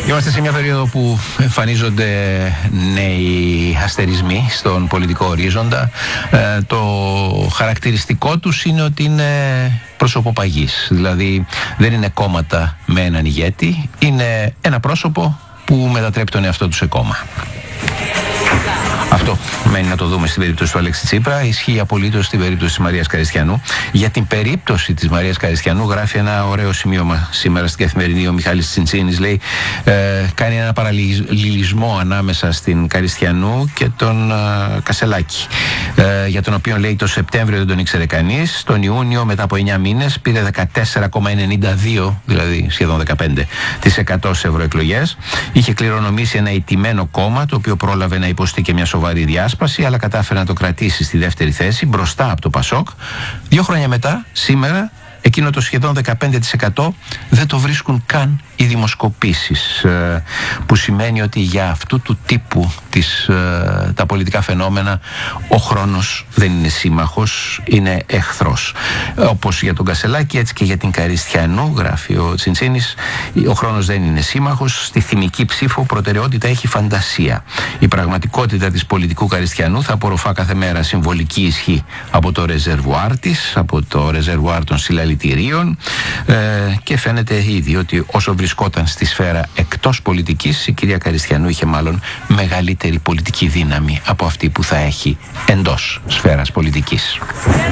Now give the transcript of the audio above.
Είμαστε σε μια περίοδο που εμφανίζονται νέοι αστερισμοί στον πολιτικό ορίζοντα. Το χαρακτηριστικό τους είναι ότι είναι προσωποπαγείς. Δηλαδή δεν είναι κόμματα με έναν ηγέτη, είναι ένα πρόσωπο που μετατρέπει τον εαυτό του σε κόμμα. Αυτό μένει να το δούμε στην περίπτωση του Αλέξη Τσίπρα. Ισχύει απολύτως στην περίπτωση της Μαρίας Καριστιανού. Για την περίπτωση της Μαρίας Καριστιανού γράφει ένα ωραίο σημείωμα σήμερα στην Καθημερινή ο Μιχάλης Τσιντσίνης. Λέει, κάνει ένα παραλληλισμό ανάμεσα στην Καριστιανού και τον Κασελάκη, για τον οποίο λέει το Σεπτέμβριο δεν τον ήξερε κανείς. Τον Ιούνιο μετά από 9 μήνες πήρε 14,92, δηλαδή σχεδόν 15% σε ευρωεκλογές. Είχε κληρονομήσει ένα ηττημένο κόμμα, το οποίο πρόλαβε να υποστεί και μια σοβαρή διάσπαση, αλλά κατάφερε να το κρατήσει στη δεύτερη θέση μπροστά από το Πασόκ. 2 χρόνια μετά, σήμερα, εκείνο το σχεδόν 15% δεν το βρίσκουν καν οι δημοσκοπήσεις, που σημαίνει ότι για αυτού του τύπου τα πολιτικά φαινόμενα ο χρόνος δεν είναι σύμμαχος, είναι εχθρός. Όπως για τον Κασελάκη, έτσι και για την Καριστιανού, γράφει ο Τσιντσίνης, ο χρόνος δεν είναι σύμμαχος. Στη θυμική ψήφο προτεραιότητα έχει φαντασία. Η πραγματικότητα της πολιτικού Καριστιανού θα απορροφά κάθε μέρα συμβολική ισχύ από το ρεζερβουάρ της, από το ρεζερβουάρ των συλλαλητηρίων, και φαίνεται ήδη ότι όσο βρισκόταν στη σφαίρα εκτός πολιτικής, η κυρία Καριστιανού είχε μάλλον μεγαλύτερη πολιτική δύναμη από αυτή που θα έχει εντός σφαίρας πολιτικής.